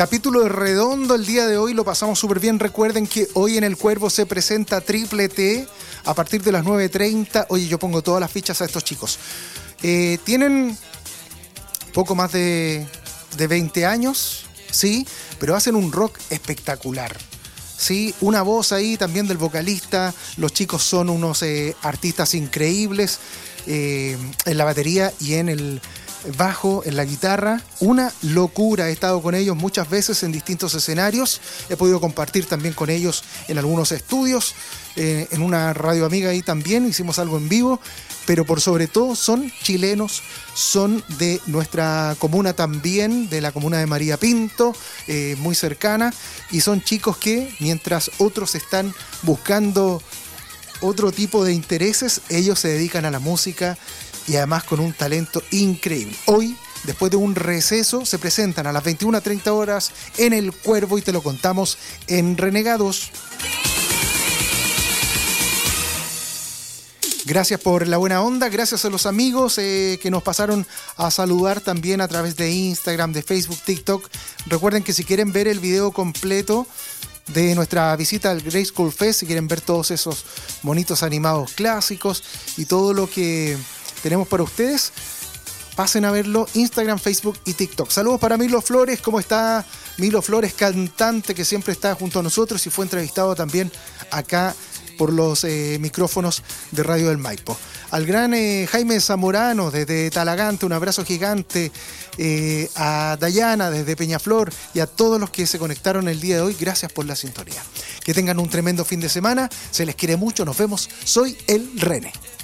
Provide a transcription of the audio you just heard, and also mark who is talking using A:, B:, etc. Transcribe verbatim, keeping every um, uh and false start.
A: Capítulo de redondo el día de hoy, lo pasamos súper bien. Recuerden que hoy en El Cuervo se presenta Triple T a partir de las nueve treinta. Oye, yo pongo todas las fichas a estos chicos. Eh, tienen poco más de, de veinte años, sí, pero hacen un rock espectacular. Sí, una voz ahí también del vocalista. Los chicos son unos eh, artistas increíbles eh, en la batería y en el bajo, en la guitarra. Una locura. He estado con ellos muchas veces en distintos escenarios. He podido compartir también con ellos en algunos estudios. Eh, en una radio amiga ahí también hicimos algo en vivo. Pero por sobre todo son chilenos, son de nuestra comuna también, de la comuna de María Pinto, eh, muy cercana, y son chicos que mientras otros están buscando otro tipo de intereses, ellos se dedican a la música y además con un talento increíble. Hoy, después de un receso, se presentan a las veintiuna treinta horas en El Cuervo y te lo contamos en Renegados. Gracias por la buena onda, gracias a los amigos eh, que nos pasaron a saludar también a través de Instagram, de Facebook, TikTok. Recuerden que si quieren ver el video completo de nuestra visita al Grey School Fest, si quieren ver todos esos monitos animados clásicos y todo lo que tenemos para ustedes, pasen a verlo Instagram, Facebook y TikTok. Saludos para Milo Flores, ¿cómo está Milo Flores, cantante que siempre está junto a nosotros y fue entrevistado también acá por los eh, micrófonos de Radio del Maipo. Al gran eh, Jaime Zamorano desde Talagante, un abrazo gigante. Eh, a Dayana desde Peñaflor y a todos los que se conectaron el día de hoy, gracias por la sintonía. Que tengan un tremendo fin de semana, se les quiere mucho, nos vemos. Soy el René.